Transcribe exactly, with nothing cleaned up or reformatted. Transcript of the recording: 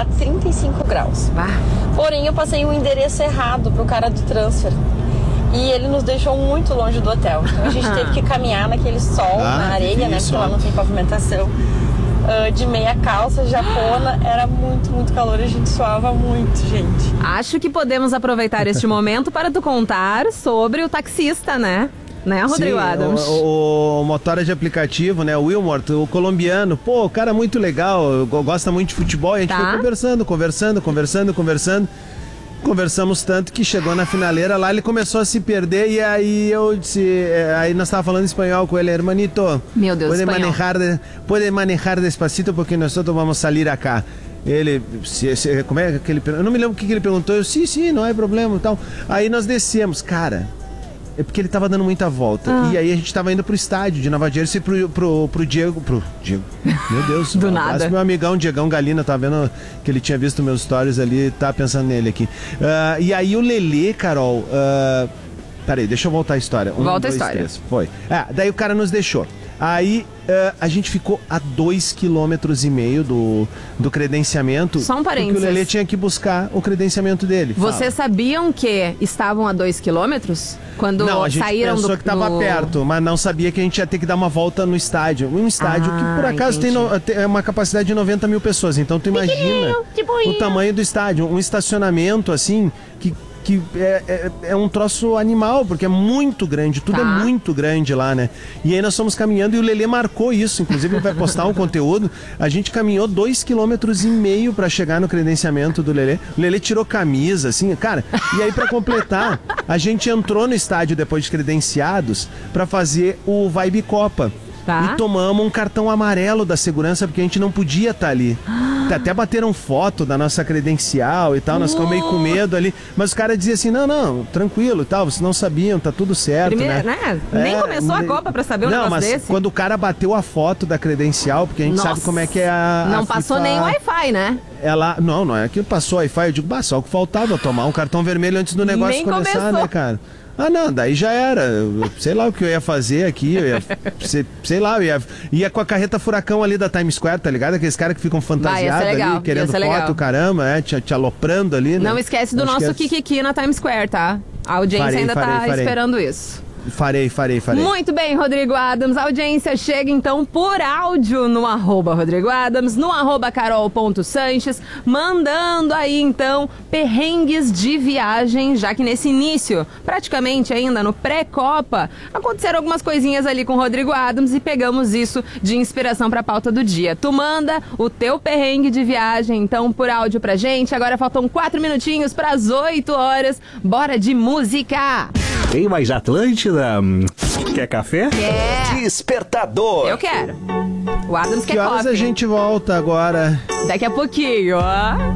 lá trinta e cinco graus. Bah. Porém, eu passei um endereço errado pro cara do transfer. E ele nos deixou muito longe do hotel. Então a gente teve que caminhar naquele sol, Ah, na areia, né? Porque lá não tem pavimentação. Uh, de meia calça, japona, era muito, muito calor, a gente suava muito, gente. Acho que podemos aproveitar este momento para tu contar sobre o taxista, né? Né, Rodrigo Sim, Adams? O, o motora de aplicativo, né, o Wilmort, o colombiano, pô, o cara é muito legal, gosta muito de futebol, e a gente Tá. foi conversando, conversando, conversando, conversando. Conversamos tanto que chegou na finaleira lá, ele começou a se perder e aí eu disse, aí nós estávamos falando espanhol com ele, hermanito. Meu Deus, pode espanhol. manejar, de, pode manejar despacito porque nós vamos sair acá. Ele, se, se, como é que ele, eu não me lembro o que, que ele perguntou, eu, sim, sim, não é problema e tal. Aí nós descemos, cara, é porque ele tava dando muita volta. Ah. E aí a gente tava indo pro estádio de Nova Jersey pro, pro, pro Diego. Pro Diego. Meu Deus. Do um nada. abraço pro meu amigão Diegão Galina, tá vendo que ele tinha visto meus stories ali, tá pensando nele aqui. Uh, e aí o Lelê, Carol. Uh, peraí, deixa eu voltar a história. Um, Volta a dois, história. Três. Foi. É, daí o cara nos deixou. Aí uh, a gente ficou a dois quilômetros e meio do, do credenciamento. Só um parênteses. Porque o Lelê tinha que buscar o credenciamento dele. Vocês sabiam que estavam a dois quilômetros? Quando Não, a gente saíram pensou do que tava do... perto, mas não sabia que a gente ia ter que dar uma volta no estádio. Um estádio Ah, que, por acaso, tem, no, tem uma capacidade de noventa mil pessoas. Então, tu imagina o tamanho do estádio. Um estacionamento, assim, que, que é, é, é um troço animal, porque é muito grande. Tudo Tá. é muito grande lá, né? E aí nós fomos caminhando e o Lelê marcou isso. Inclusive, ele vai postar um conteúdo. A gente caminhou dois quilômetros e meio pra chegar no credenciamento do Lelê. O Lelê tirou camisa, assim, cara. E aí, pra completar, a gente entrou no estádio depois de credenciados pra fazer o Vibe Copa. Tá. E tomamos um cartão amarelo da segurança porque a gente não podia estar ali. Até bateram foto da nossa credencial e tal, nós ficamos meio com medo ali. Mas os caras diziam assim, não, não, tranquilo e tal, vocês não sabiam, tá tudo certo, Primeiro, né? né? Nem É, começou a ne- Copa pra saber um não, negócio mas desse. quando o cara bateu a foto da credencial, porque a gente Nossa. sabe como é que é a... Não a passou FIFA, nem o Wi-Fi, né? Ela, não, não é que passou Wi-Fi, eu digo, bah, só o que faltava, tomar um cartão vermelho antes do negócio Nem começar, começou. né, cara? Ah, não, daí já era. Eu, sei lá o que eu ia fazer aqui. Eu ia, sei, sei lá, eu ia, ia com a carreta furacão ali da Times Square, tá ligado? Aqueles caras que ficam fantasiados legal, ali, ia querendo ser foto, legal. caramba, é, te, te aloprando ali, né? Não esquece do Acho nosso que é- Kikiki na Times Square, tá? A audiência Farei, ainda farei, tá farei. esperando isso. Farei, farei, farei. Muito bem, Rodrigo Adams. A audiência chega então por áudio no arroba Rodrigo Adams, no arroba carol.sanches, mandando aí então perrengues de viagem, já que nesse início, praticamente ainda no pré-copa, aconteceram algumas coisinhas ali com o Rodrigo Adams e pegamos isso de inspiração pra pauta do dia. Tu manda o teu perrengue de viagem então por áudio pra gente. Agora faltam quatro minutinhos pras oito horas. Bora de música! Tem mais Atlântida? Hum, Quer café? É, Despertador. eu quero. O Adams Que quer horas coffee. a gente volta agora? Daqui a pouquinho, ó.